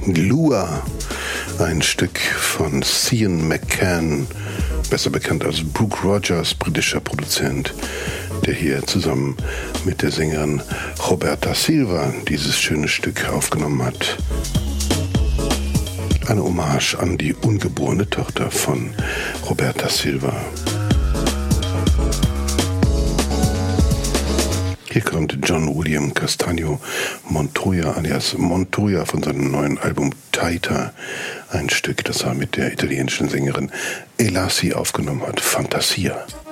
Lua, ein Stück von Cian McCann, besser bekannt als Brooke Rogers, britischer Produzent, der hier zusammen mit der Sängerin Roberta Silva dieses schöne Stück aufgenommen hat. Eine Hommage an die ungeborene Tochter von Roberta Silva. Hier kommt John William Castaño Montoya alias Montoya von seinem neuen Album Taita. Ein Stück, das er mit der italienischen Sängerin Elassi aufgenommen hat. Fantasia.